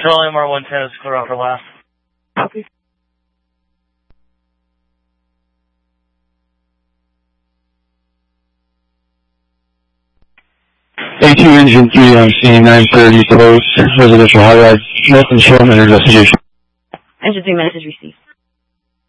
Charlie MR110 is clear out for last. Copy. A2 Engine 3 on scene, 930 close, residential high-rise, Milton Showman investigation. Engine 3 message received.